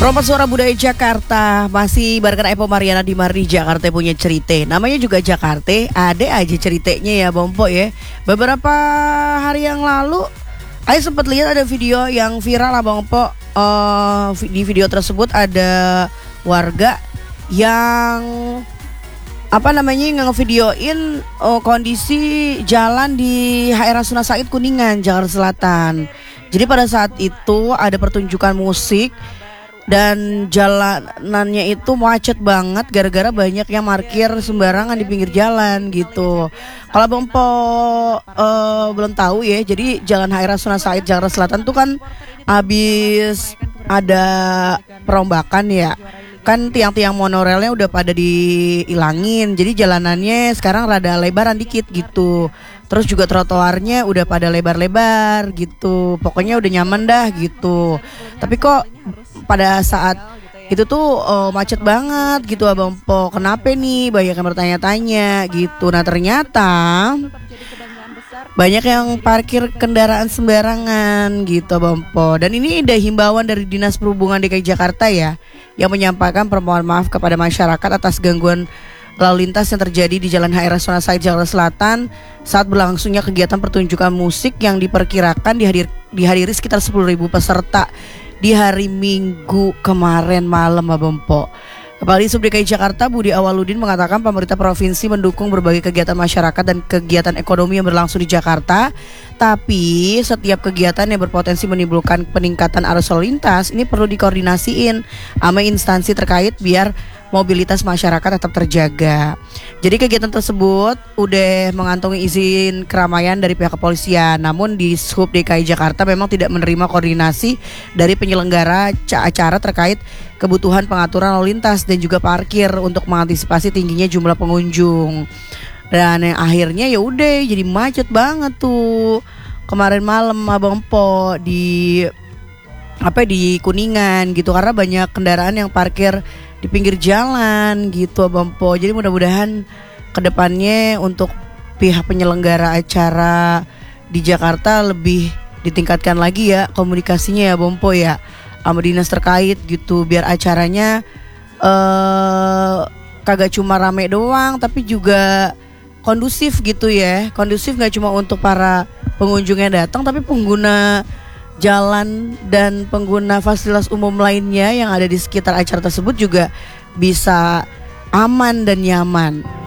Rompat Suara Budaya Jakarta masih barengan Epo Mariana di Mardi Jakarta punya cerita. Namanya juga Jakarta, ada aja ceritanya ya Bompo ya. Beberapa hari yang lalu saya sempat lihat ada video yang viral lah Bompo. Di video tersebut ada warga yang ngevideoin kondisi jalan di HR Rasuna Said Kuningan, Jakarta Selatan. Jadi pada saat itu ada pertunjukan musik dan jalanannya itu macet banget gara-gara banyak yang parkir sembarangan di pinggir jalan gitu. Kalau Bompo belum tahu ya, jadi Jalan HR Rasuna Said Jakarta Selatan tuh kan habis ada perombakan ya. Kan tiang-tiang monorelnya udah pada dihilangin, jadi jalanannya sekarang rada lebaran dikit gitu. Terus juga trotoarnya udah pada lebar-lebar gitu. Pokoknya udah nyaman dah gitu. Tapi kok pada saat itu tuh macet banget gitu Abang Po. Kenapa nih? Banyak yang bertanya-tanya gitu. Nah ternyata banyak yang parkir kendaraan sembarangan gitu Abang Po. Dan ini ada himbauan dari Dinas Perhubungan DKI Jakarta ya, yang menyampaikan permohonan maaf kepada masyarakat atas gangguan lalu lintas yang terjadi di Jalan HR Rasuna Said Jakarta Selatan saat berlangsungnya kegiatan pertunjukan musik yang diperkirakan dihadiri sekitar 10.000 peserta di hari Minggu kemarin malam Abang Po. Kepala Disub DKI Jakarta Budi Awaludin mengatakan pemerintah provinsi mendukung berbagai kegiatan masyarakat dan kegiatan ekonomi yang berlangsung di Jakarta. Tapi setiap kegiatan yang berpotensi menimbulkan peningkatan arus lalu lintas ini perlu dikoordinasiin sama instansi terkait biar mobilitas masyarakat tetap terjaga. Jadi kegiatan tersebut udah mengantongi izin keramaian dari pihak kepolisian. Namun di Sub DKI Jakarta memang tidak menerima koordinasi dari penyelenggara acara terkait kebutuhan pengaturan lalu lintas dan juga parkir untuk mengantisipasi tingginya jumlah pengunjung. Dan yang akhirnya ya udah jadi macet banget tuh kemarin malam Abang Po di Kuningan gitu, karena banyak kendaraan yang parkir di pinggir jalan gitu Abang Po. Jadi mudah-mudahan kedepannya untuk pihak penyelenggara acara di Jakarta lebih ditingkatkan lagi ya komunikasinya ya Abang Po ya sama dinas terkait gitu, biar acaranya kagak cuma rame doang tapi juga kondusif gitu ya. Kondusif gak cuma untuk para pengunjung yang datang, tapi pengguna jalan dan pengguna fasilitas umum lainnya yang ada di sekitar acara tersebut juga bisa aman dan nyaman.